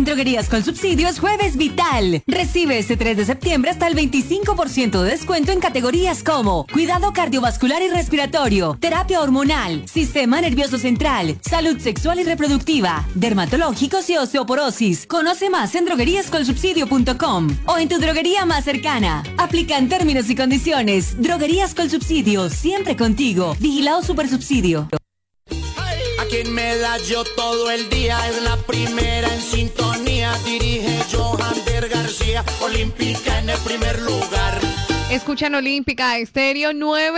Droguerías con Subsidios Jueves Vital. Recibe este 3 de septiembre hasta el 25% de descuento en categorías como cuidado cardiovascular y respiratorio, terapia hormonal, sistema nervioso central, salud sexual y reproductiva, dermatológicos y osteoporosis. Conoce más en drogueríascolsubsidio.com o en tu droguería más cercana. Aplican términos y condiciones. Droguerías con Subsidio, siempre contigo. Vigilado Supersubsidio. Aquí en Medallo todo el día es la primera en sintonía. Dirige Johander García, Olímpica en el primer lugar. Escuchan Olímpica Estéreo,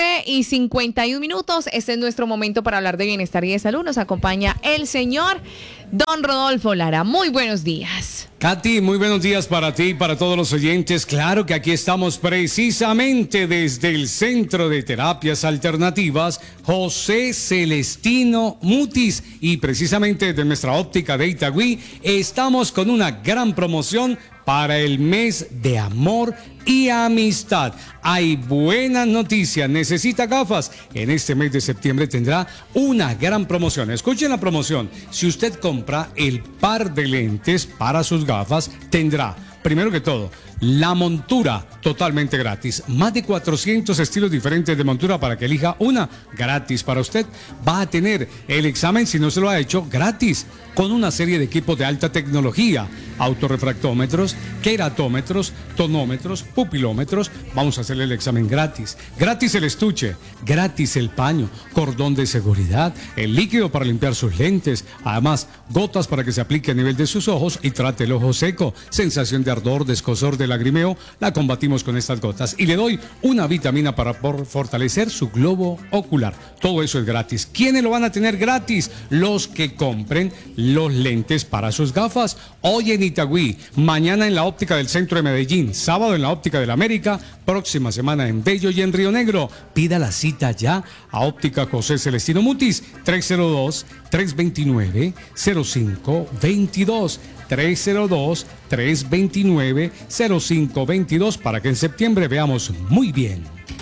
9:51. Este es nuestro momento para hablar de bienestar y de salud. Nos acompaña el señor Don Rodolfo Lara. Muy buenos días. Katy, muy buenos días para ti y para todos los oyentes. Claro que aquí estamos precisamente desde el Centro de Terapias Alternativas José Celestino Mutis, y precisamente desde nuestra óptica de Itagüí estamos con una gran promoción para el mes de amor y amistad. Hay buenas noticias. ¿Necesita gafas? En este mes de septiembre tendrá una gran promoción. Escuchen la promoción. Si usted compra el par de lentes para sus gafas, tendrá, primero que todo, la montura totalmente gratis. Más de 400 estilos diferentes de montura para que elija una gratis para usted. Va a tener el examen, si no se lo ha hecho, gratis, con una serie de equipos de alta tecnología: autorrefractómetros, queratómetros, tonómetros, pupilómetros. Vamos a hacerle el examen gratis. Gratis el estuche, gratis el paño, cordón de seguridad, el líquido para limpiar sus lentes. Además, gotas para que se aplique a nivel de sus ojos y trate el ojo seco. Sensación de ardor, de escozor, de lagrimeo, la combatimos con estas gotas. Y le doy una vitamina para fortalecer su globo ocular. Todo eso es gratis. ¿Quiénes lo van a tener gratis? Los que compren los lentes para sus gafas. Hoy en Itagüí, mañana en la óptica del centro de Medellín, sábado en la óptica del América, próxima semana en Bello y en Río Negro. Pida la cita ya a Óptica José Celestino Mutis, 302-329-0522. 302-329-0522 para que en septiembre veamos muy bien.